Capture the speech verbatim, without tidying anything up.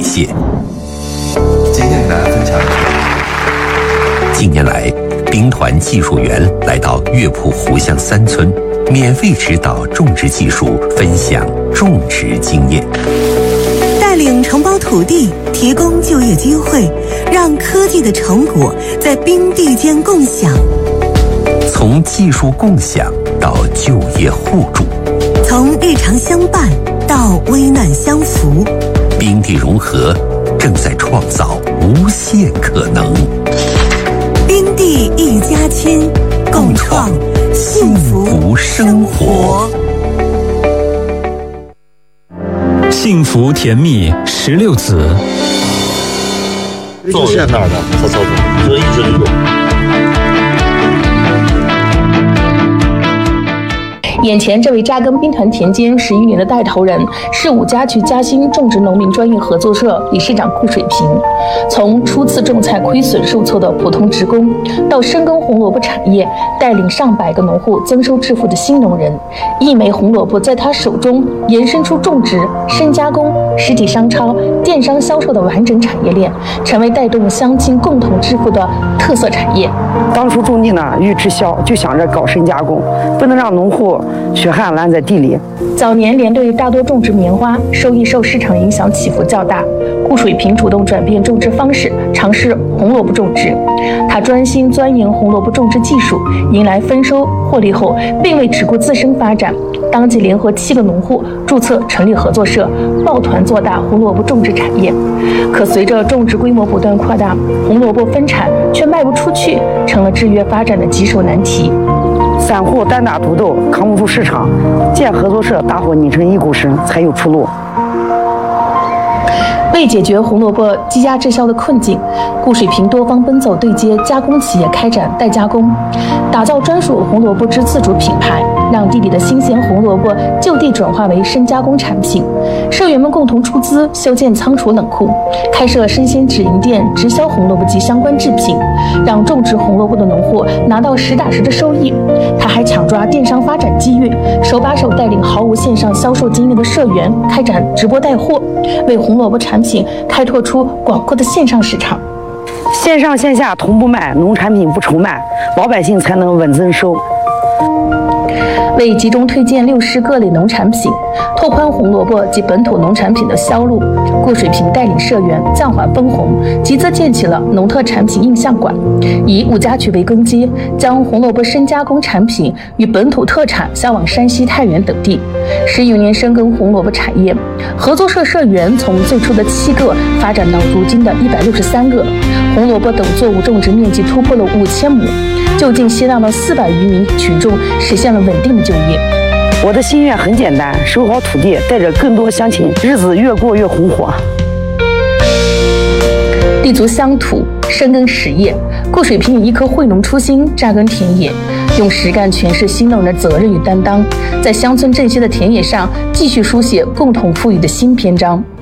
谢。 经验谈分享。 近年来，兵团技术员来到乐浦湖巷三村，免费指导种植技术，分享种植经验， 带领承包土地，提供就业机会，让科技的成果在兵地间共享。 从技术共享到就业互助， 从日常相伴到危难相扶， 兵地融合正在创造无限可能。 兵地一家亲，共创幸福生活。 幸福甜蜜十六子。 做线那儿的，他操作，所以一直流动。 眼前这位扎根兵团田间十余年的带头人是五家区嘉兴种植农民专业合作社理事长顾水平。从初次种菜亏损受挫的普通职工，到深耕红萝卜产业，带领上百个农户增收致富的新农人，一枚红萝卜在他手中延伸出种植、深加工、实体商超、电商销售的完整产业链，成为带动乡亲共同致富的特色产业。 当初种地呢，欲滞销，就想着搞深加工，不能让农户血汗烂在地里。 早年连队大多种植棉花，收益受市场影响起伏较大。顾水平主动转变种植方式，尝试红萝卜种植。他专心钻研红萝卜种植技术，迎来丰收获利后，并未只顾自身发展，当即联合七个农户注册成立合作社，抱团做大红萝卜种植产业。可随着种植规模不断扩大，红萝卜分产却卖不出去，成了制约发展的棘手难题。 散户单打独斗，扛不住市场，建合作社，大伙拧成一股绳，才有出路。 为解决红萝卜积压滞销的困境，顾水平多方奔走对接加工企业，开展代加工，打造专属红萝卜之自主品牌，让地里的新鲜红萝卜就地转化为深加工产品。社员们共同出资修建仓储冷库，开设生鲜直营店，直销红萝卜及相关制品，让种植红萝卜的农户拿到实打实的收益。他还抢抓电商发展机遇，手把手带领毫无线上销售经验的社员开展直播带货，为红萝卜产品开拓出广阔的线上市场。 线上线下同步卖，农产品不愁卖，老百姓才能稳增收。 为集中推荐六市各类农产品，拓宽红萝卜及本土农产品的销路，顾水平带领社员暂缓分红，集资建起了农特产品印象馆，以五家区为根基，将红萝卜深加工产品与本土特产销往山西太原等地。十余年深耕红萝卜产业，合作社社员从最初的七个发展到如今的一百六十三个，红萝卜等作物种植面积突破了五千亩，就近吸纳了四百余名群众，实现了稳定的就业。 我的心愿很简单，守好土地，带着更多乡亲，日子越过越红火。 立足乡土，深耕实业，顾水平以一颗惠农初心扎根田野，用实干诠释新农人的责任与担当，在乡村振兴的田野上继续书写共同富裕的新篇章。